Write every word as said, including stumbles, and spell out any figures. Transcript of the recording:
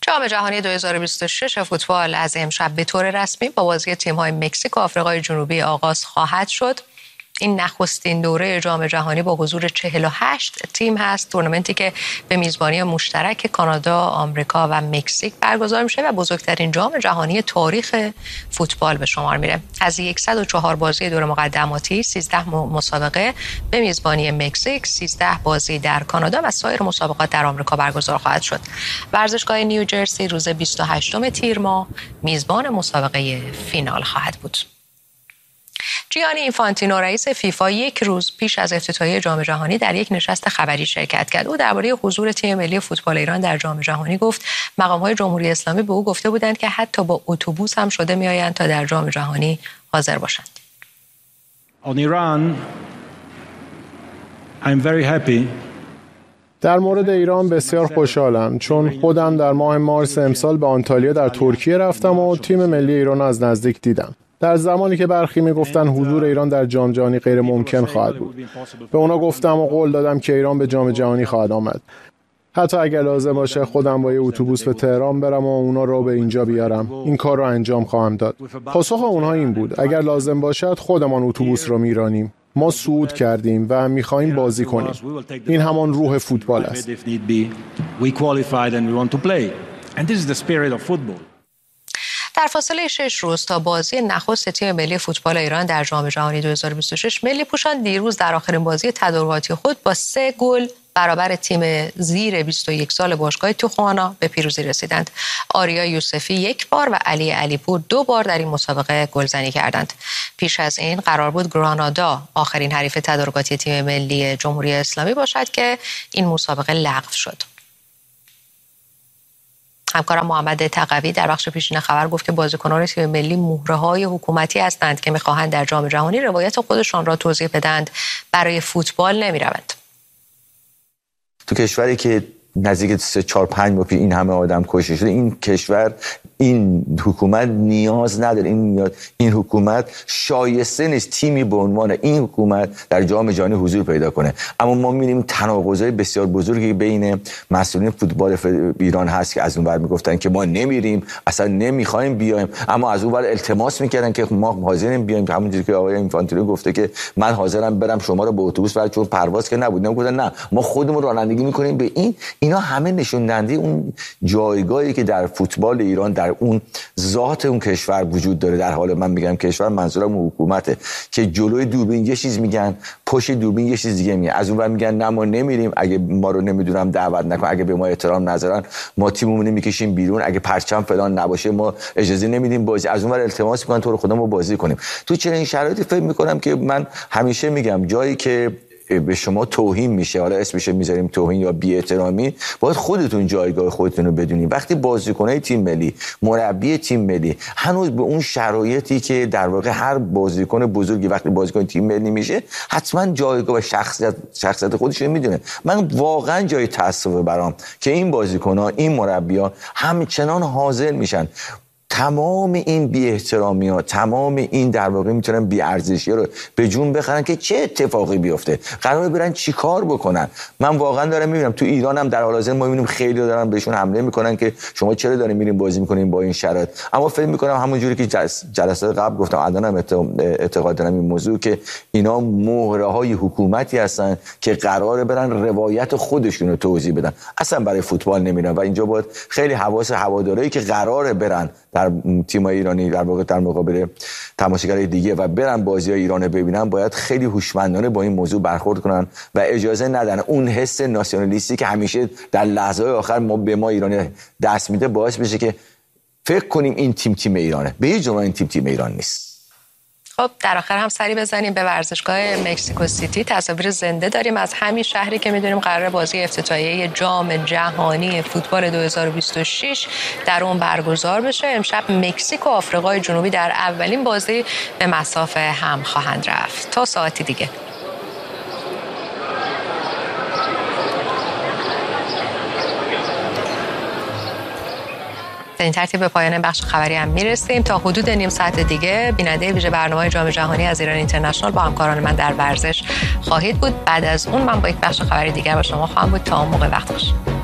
جام جهانی دو هزار و بیست و شش فوتبال از امشب به طور رسمی با بازی تیم‌های مکزیک و آفریقای جنوبی آغاز خواهد شد. این نخستین دوره جام جهانی با حضور چهل و هشت تیم هست، تورنمنتی که به میزبانی مشترک کانادا، آمریکا و مکزیک برگزار میشه و بزرگترین جام جهانی تاریخ فوتبال به شمار میره. از صد و چهار بازی دور مقدماتی، سیزده مسابقه به میزبانی مکزیک، سیزده بازی در کانادا و سایر مسابقات در آمریکا برگزار خواهد شد. ورزشگاه نیوجرسی روز بیست و هشتم تیر ماه میزبان مسابقه فینال خواهد بود. جیانی اینفانتینو رئیس فیفا یک روز پیش از افتتاحیه جام جهانی در یک نشست خبری شرکت کرد. او درباره حضور تیم ملی فوتبال ایران در جام جهانی گفت مقام‌های جمهوری اسلامی به او گفته بودند که حتی با اتوبوس هم شده میآیند تا در جام جهانی حاضر باشند. On Iran, I'm very happy. در مورد ایران بسیار خوشحالم چون خودم در ماه مارس امسال به آنتالیا در ترکیه رفتم و تیم ملی ایران از نزدیک دیدم. در زمانی که برخی میگفتن حضور ایران در جام جهانی غیر ممکن خواهد بود، به اونا گفتم و قول دادم که ایران به جام جهانی خواهد آمد. حتی اگر لازم باشه خودم با یه اتوبوس به تهران برم و اونا رو به اینجا بیارم، این کار رو انجام خواهم داد. پاسخ اونها این بود اگر لازم باشد خودمان اتوبوس رو میرانیم. ما صعود کردیم و می‌خواهیم بازی کنیم. این همان روح فوتبال است. در فاصله شش روز تا بازی نخست تیم ملی فوتبال ایران در جام جهانی دو هزار و بیست و شش، ملی پوشان دیروز در آخرین بازی تدارکاتی خود با سه گل برابر تیم زیر بیست و یک سال باشگاه توخوانا به پیروزی رسیدند. آریا یوسفی یک بار و علی علیپور دو بار در این مسابقه گلزنی کردند. پیش از این قرار بود گرانادا آخرین حریف تدارکاتی تیم ملی جمهوری اسلامی باشد که این مسابقه لغو شد. همکارم محمد تقوی در بخش پیشین خبر گفت که بازیکنان تیم ملی مهره‌های حکومتی هستند که می‌خواهند در جام جهانی روایت خودشان را توضیح بدهند، برای فوتبال نمی‌روند. تو کشوری که نزدیک سه چهار پنج ماه پیش این همه آدم کشته شده، این کشور، این حکومت نیاز نداره، این نیاز این حکومت شایسته نیست تیمی به عنوان این حکومت در جام جهانی حضور پیدا کنه. اما ما می‌بینیم تناقض‌های بسیار بزرگی بین مسئولین فوتبال ایران هست که از اون ور میگفتن که ما نمیریم، اصلا نمیخوایم بیایم، اما از اون ور التماس میکردن که ما حاضریم بیایم. همونجوری که آقای اینفانتینو گفته که من حاضرم برم شما رو به اتوبوس برد، چون پرواز که نبود. نمیگفتن نه ما خودمون رانندگی میکنیم به این. اینا همه نشون دهنده اون جایگاهی که در فوتبال ایران، در اون ذات اون کشور وجود داره. در حال من میگم کشور، منظورم حکومته که جلوی دوربین یه چیز میگن، پشت دوربین یه چیز دیگه میگن. از اون ور میگن نه ما نمیریم، اگه ما رو نمیدونم دعوت نکن، اگه به ما احترام نذارن ما تیممون میکشیم بیرون، اگه پرچم فلان نباشه ما اجازه نمیدیم بازی. از اون ور التماس میکنن تو رو خدا ما بازی کنیم. تو چنین این شرایطی فکر میکنم که من همیشه میگم جایی که به شما توهین میشه، حالا اسمش میذاریم توهین یا بی‌احترامی، باید خودتون جایگاه خودتون رو بدونید. وقتی بازیکنای تیم ملی، مربی تیم ملی هنوز به اون شرایطی که در واقع هر بازیکن بزرگی وقتی بازیکن تیم ملی میشه حتما جایگاه و شخصیت شخصیت خودش رو میدونه. من واقعا جای تأسف برام که این بازیکن‌ها، این مربی‌ها همچنان حاضر میشن تمام این بی احترامی ها، تمام این در واقع میتونن بی ارزشی ها رو به جون بخرن که چه اتفاقی بیفته، قراره برن چی کار بکنن. من واقعا دارم میبینم تو ایران هم در حال حاضر ما میبینیم خیلی دارن بهشون حمله میکنن که شما چرا دارین میرین بازی میکنین با این شرایط. اما فکر میکنم همونجوری که جلسات قبل گفتم، الانم اعتقاد دارم این موضوع که اینا مهره های حکومتی هستن که قراره برن روایت خودشون رو توضیح بدن، اصلا برای فوتبال نمیرن. و اینجا باید خیلی حواس هوادارایی که قراره برن در تیم‌های ایرانی در واقع در مقابل تماشاگرای دیگه و برن بازی‌های ایران رو ببینن، باید خیلی هوشمندانه با این موضوع برخورد کنن و اجازه ندن اون حس ناسیونالیستی که همیشه در لحظه‌های آخر ما به ما ایرانی دست میده باعث بشه که فکر کنیم این تیم تیم ایرانه. به هیچ عنوان این تیم تیم ایران نیست. خب در آخر هم سری بزنیم به ورزشگاه مکزیکو سیتی. تصاویر زنده داریم از همین شهری که میدونیم قرار بازی افتتاحیه جام جهانی فوتبال دو هزار و بیست و شش در اون برگزار بشه. امشب مکزیک و آفریقای جنوبی در اولین بازی به مسافه هم خواهند رفت. تا ساعتی دیگه. این ترتیب به پایان بخش خبری هم میرسیم. تا حدود نیم ساعت دیگه بیننده ویژه برنامه جام جهانی از ایران اینترنشنال با همکاران من در ورزش خواهید بود. بعد از اون من با یک بخش خبری دیگر با شما خواهم بود. تا اون موقع وقت باشید.